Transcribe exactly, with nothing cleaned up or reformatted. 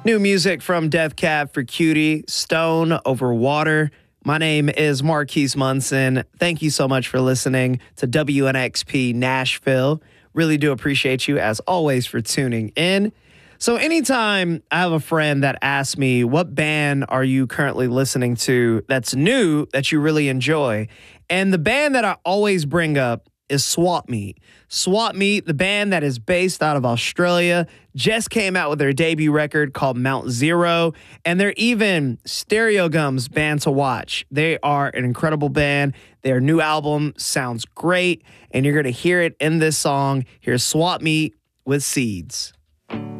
New music from Death Cab for Cutie, Stone Over Water. My name is Marquise Munson. Thank you so much for listening to W N X P Nashville. Really do appreciate you, as always, for tuning in. So anytime I have a friend that asks me, what band are you currently listening to that's new that you really enjoy? And the band that I always bring up is Swap Meet. Swap Meet, the band that is based out of Australia, just came out with their debut record called Mount Zero, and they're even Stereogum's band to watch. They are an incredible band. Their new album sounds great, and you're going to hear it in this song. Here's Swap Meet with Seeds.